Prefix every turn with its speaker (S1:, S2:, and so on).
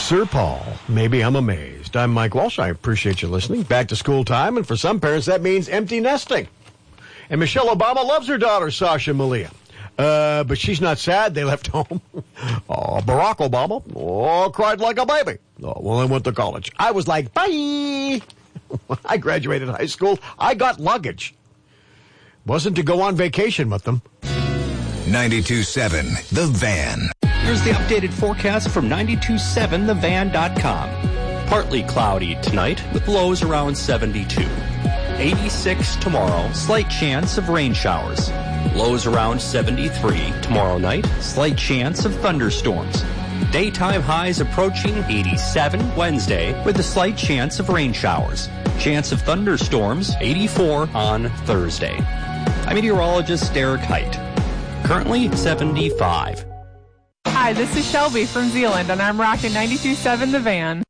S1: Sir Paul, maybe I'm amazed. I'm Mike Walsh. I appreciate you listening. Back to school time, and for some parents, that means empty nesting. And Michelle Obama loves her daughter, Sasha Malia. But she's not sad they left home. Barack Obama, cried like a baby. I went to college. I was like, bye. When I graduated high school, I got luggage. Wasn't to go on vacation with them.
S2: 92.7 The Van.
S3: Here's the updated forecast from 927thevan.com. Partly cloudy tonight with lows around 72. 86 tomorrow, slight chance of rain showers. Lows around 73 tomorrow night, slight chance of thunderstorms. Daytime highs approaching 87 Wednesday with a slight chance of rain showers. Chance of thunderstorms 84 on Thursday. I'm meteorologist Derek Height. Currently 75.
S4: Hi, this is Shelby from Zealand, and I'm rocking 92.7 The Van.